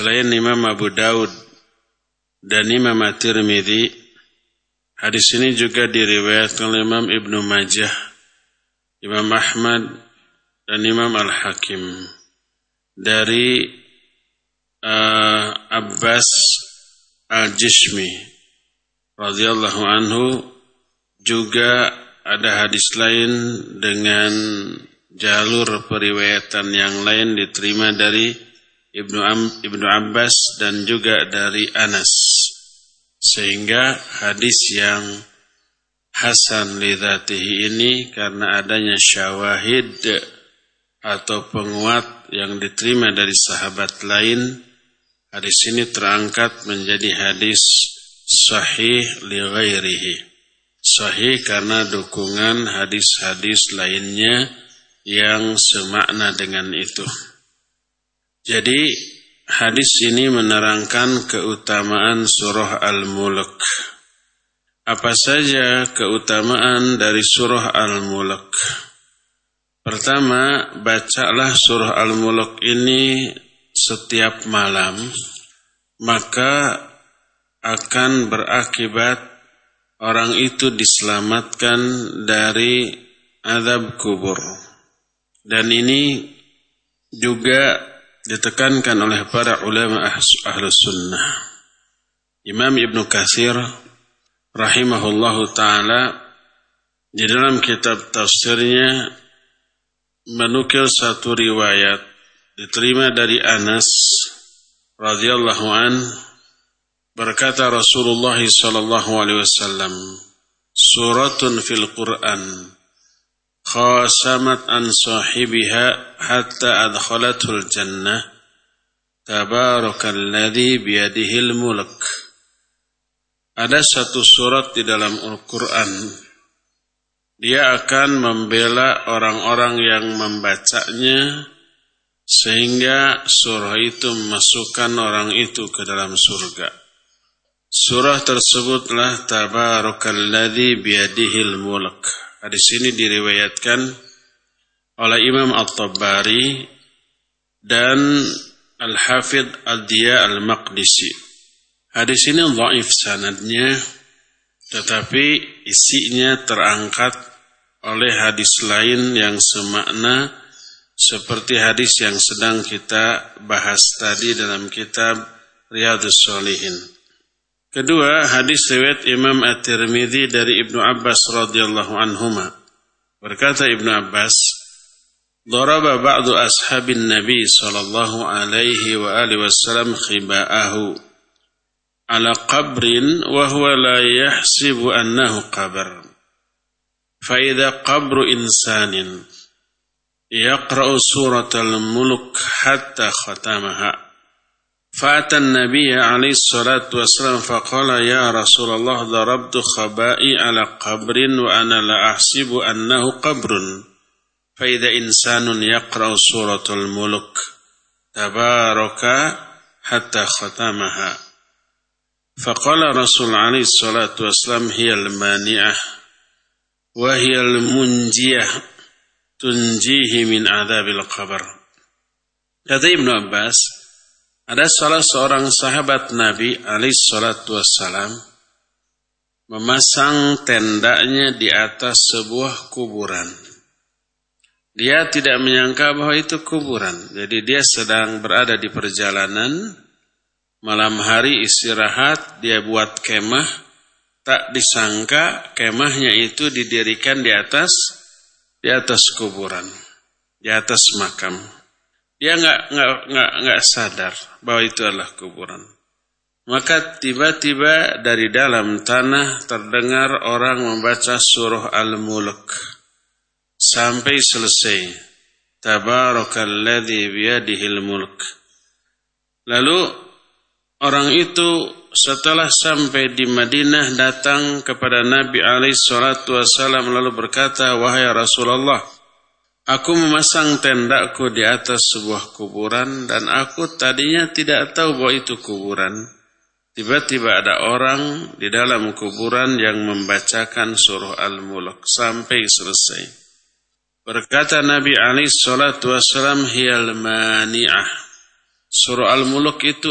selain Imam Abu Daud dan Imam At-Tirmidzi, hadis ini juga diriwayatkan oleh Imam Ibnu Majah, Imam Ahmad, dan Imam Al-Hakim dari Abbas Al-Jishmi radhiyallahu anhu. Juga ada hadis lain dengan jalur periwayatan yang lain diterima dari Ibnu Abbas dan juga dari Anas, sehingga hadis yang hasan li dzatihi ini karena adanya syawahid atau penguat yang diterima dari sahabat lain, hadis ini terangkat menjadi hadis sahih li ghairihi. Sahih karena dukungan hadis-hadis lainnya yang semakna dengan itu. Jadi hadis ini menerangkan keutamaan surah Al-Mulk. Apa saja keutamaan dari surah Al-Mulk? Pertama, bacalah surah Al-Mulk ini setiap malam, maka akan berakibat orang itu diselamatkan dari azab kubur. Dan ini juga ditekankan oleh para ulama ahlus sunnah. Imam Ibnu Katsir rahimahullahu ta'ala di dalam kitab tafsirnya menukil satu riwayat diterima dari Anas radhiyallahu anhu. Berkata Rasulullah sallallahu alaihi wasallam, suratun fil Qur'an khasamat an sahibiha hatta adkhalatul jannah tabarakalladzi biyadihil mulk. Ada satu surat di dalam Al-Quran, dia akan membela orang-orang yang membacanya sehingga surah itu memasukkan orang itu ke dalam surga. Surah tersebutlah Tabarakalladzi biyadihil mulk. Hadis ini diriwayatkan oleh Imam At-Tabari dan Al-Hafidh Ad-Diya Al-Maqdisi. Hadis ini dhaif sanadnya, tetapi isinya terangkat oleh hadis lain yang semakna seperti hadis yang sedang kita bahas tadi dalam kitab Riyadhus Shalihin. Kedua, hadis riwayat Imam At-Tirmidzi dari Ibnu Abbas radhiyallahu anhuma. Berkata Ibnu Abbas, "Daraba ba'du ashabin Nabi sallallahu alaihi wa alihi wasallam khiba'ahu ala qabrin wa huwa la yahsibu annahu qabr. Fa idza qabru insanin yaqra'u suratal mulk hatta khatamaha." فأتى النبي عليه الصلاة والسلام فقال يا رسول الله ضربت خبائي على قبر وأنا لا أحسب أنه قبر فإذا إنسان يقرأ سورة الملك تبارك حتى ختمها فقال رسول عليه الصلاة والسلام هي المانعة وهي المنجية تنجيه من عذاب القبر. Kata Ibnu Abbas, ada salah seorang sahabat Nabi alaihissalatu wassalam memasang tendanya di atas sebuah kuburan. Dia tidak menyangka bahwa itu kuburan. Jadi dia sedang berada di perjalanan, malam hari istirahat, dia buat kemah, tak disangka kemahnya itu didirikan di atas kuburan, di atas makam. Dia nggak sadar bahwa itu adalah kuburan. Maka tiba-tiba dari dalam tanah terdengar orang membaca surah Al-Mulk sampai selesai. Tabarakalladzi biyadihil mulk. Lalu orang itu setelah sampai di Madinah datang kepada Nabi alaihi salatu wasallam lalu berkata, "Wahai Rasulullah, aku memasang tendaku di atas sebuah kuburan dan aku tadinya tidak tahu bahwa itu kuburan. Tiba-tiba ada orang di dalam kuburan yang membacakan surah Al-Mulk sampai selesai." Berkata Nabi alaihi salatu wasallam, "Hiyal mani'ah." Surah Al-Mulk itu